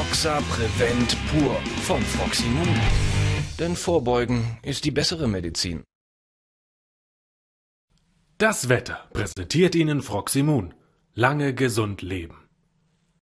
Foxa Prevent pur von Froximun. Denn Vorbeugen ist die bessere Medizin. Das Wetter präsentiert Ihnen Froximun. Lange gesund leben.